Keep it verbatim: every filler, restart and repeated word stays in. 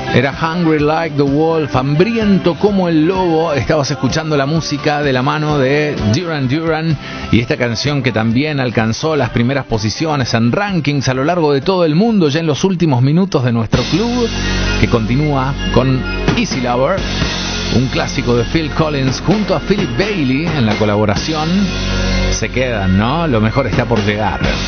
Era Hungry Like the Wolf, hambriento como el lobo. Estabas escuchando la música de la mano de Duran Duran y esta canción que también alcanzó las primeras posiciones en rankings a lo largo de todo el mundo, ya en los últimos minutos de nuestro club, que continúa con Easy Lover, un clásico de Phil Collins junto a Philip Bailey en la colaboración. Se quedan, ¿no? Lo mejor está por llegar.